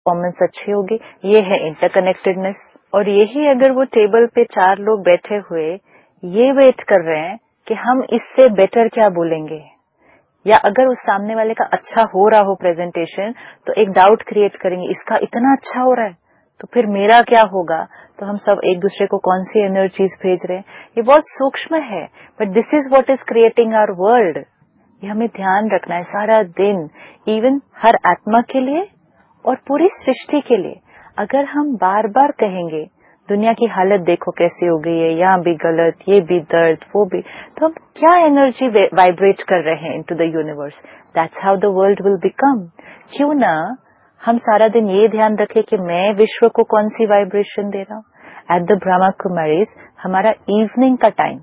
Performance अच्छी होगी। ये है इंटरकनेक्टेडनेस। और यही अगर वो टेबल पे 4 लोग बैठे हुए ये वेट कर रहे हैं कि हम इससे बेटर क्या बोलेंगे, या अगर उस सामने वाले का अच्छा हो रहा हो प्रेजेंटेशन तो एक डाउट क्रिएट करेंगे, इसका इतना अच्छा हो रहा है तो फिर मेरा क्या होगा, तो हम सब एक दूसरे को कौन सी एनर्जीज भेज रहे हैं। ये बहुत सूक्ष्म है, but this is what is creating our world. ये हमें ध्यान रखना है सारा दिन, इवन हर आत्मा के लिए और पूरी सृष्टि के लिए। अगर हम बार बार कहेंगे दुनिया की हालत देखो कैसी हो गई है, यहाँ भी गलत, ये भी दर्द, वो भी, तो हम क्या एनर्जी वाइब्रेट कर रहे हैं into the universe. That's how the world will become. क्यों ना हम सारा दिन ये ध्यान रखें कि मैं विश्व को कौन सी वाइब्रेशन दे रहा हूँ। एट द ब्रह्मा कुमारीज हमारा इवनिंग का टाइम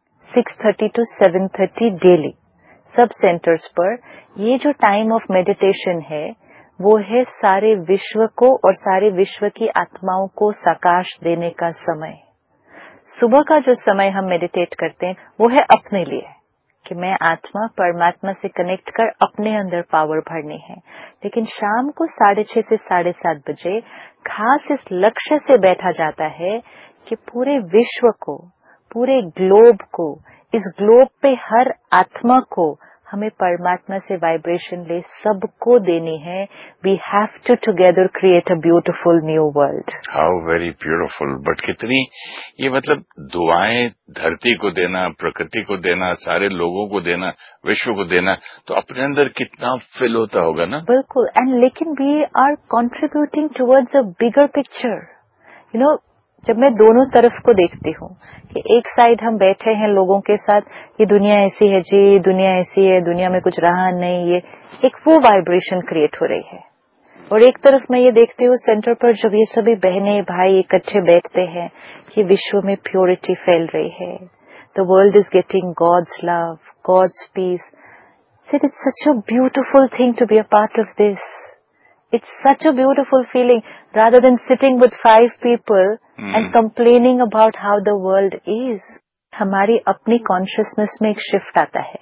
6:30 to 7:30 डेली सब सेंटर्स पर, ये जो टाइम ऑफ मेडिटेशन है वो है सारे विश्व को और सारे विश्व की आत्माओं को प्रकाश देने का समय। सुबह का जो समय हम मेडिटेट करते हैं वो है अपने लिए कि मैं आत्मा परमात्मा से कनेक्ट कर अपने अंदर पावर भरनी है। लेकिन शाम को 6:30 से 7:30 बजे खास इस लक्ष्य से बैठा जाता है कि पूरे विश्व को, पूरे ग्लोब को, इस ग्लोब पे हर आत्मा को हमें परमात्मा से वाइब्रेशन ले सबको देनी है। We have to together create a beautiful new world. How very beautiful. But कितनी ये मतलब दुआएं धरती को देना, प्रकृति को देना, सारे लोगों को देना, विश्व को देना, तो अपने अंदर कितना फील होता होगा ना। बिल्कुल। एंड लेकिन we are contributing towards a bigger picture. You know, जब मैं दोनों तरफ को देखती हूँ कि एक साइड हम बैठे हैं लोगों के साथ, ये दुनिया ऐसी है जी, दुनिया ऐसी है, दुनिया में कुछ रहा नहीं, ये एक वो वाइब्रेशन क्रिएट हो रही है। और एक तरफ मैं ये देखती हूँ सेंटर पर जब ये सभी बहनें भाई इकट्ठे बैठते हैं, ये विश्व में प्योरिटी फैल रही है। The world is getting God's love, God's piece. It's such a beautiful thing to be a part of this. It's such a beautiful feeling rather than sitting with 5 people and complaining about how the world is. हमारी अपनी consciousness में एक shift आता है।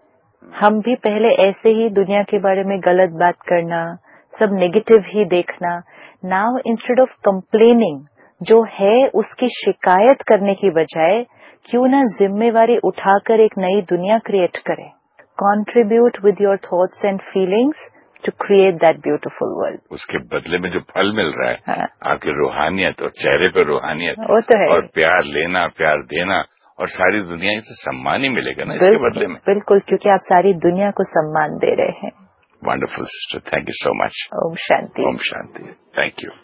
हम भी पहले ऐसे ही दुनिया के बारे में गलत बात करना, सब नेगेटिव ही देखना। नाउ इंस्टेड ऑफ कंप्लेनिंग, जो है उसकी शिकायत करने की बजाय क्यों ना जिम्मेवारी उठाकर एक नई दुनिया क्रिएट करें। Contribute with your thoughts and feelings to create that beautiful world. उसके बदले में जो फल मिल रहा है, हाँ। आपकी रूहानियत और चेहरे पे रूहानियत वो तो है। और प्यार लेना, प्यार देना, और सारी दुनिया से सम्मान ही मिलेगा ना इसके बदले में। बिल्कुल, क्योंकि आप सारी दुनिया को सम्मान दे रहे हैं। Wonderful sister, thank you so much. Om Shanti. Om Shanti. Thank you.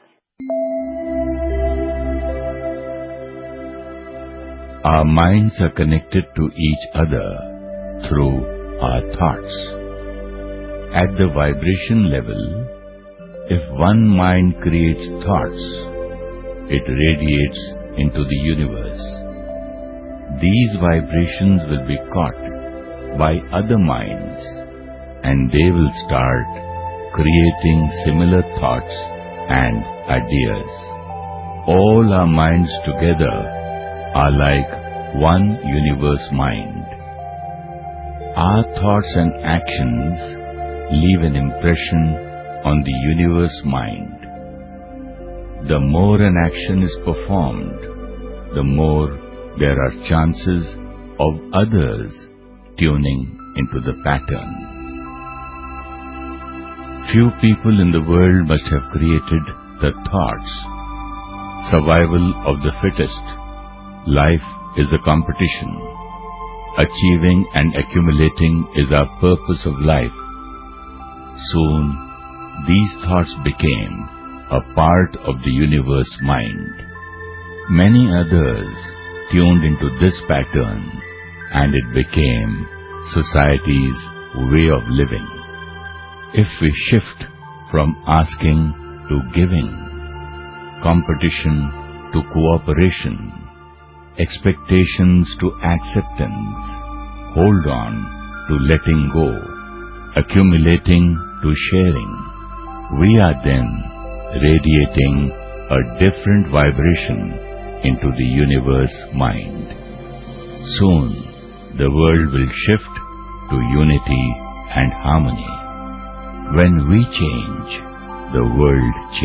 Our minds are connected to each other through our thoughts. At the vibration level, if one mind creates thoughts, it radiates into the universe. These vibrations will be caught by other minds and they will start creating similar thoughts and ideas. All our minds together are like one universe mind. Our thoughts and actions leave an impression on the universe mind. The more an action is performed, the more there are chances of others tuning into the pattern. Few people in the world must have created the thoughts. Survival of the fittest. Life is a competition. Achieving and accumulating is our purpose of life. Soon, these thoughts became a part of the universe mind. Many others tuned into this pattern and it became society's way of living. If we shift from asking to giving, competition to cooperation, expectations to acceptance, hold on to letting go, accumulating to sharing, we are then radiating a different vibration into the universe mind. Soon, the world will shift to unity and harmony. When we change, the world changes.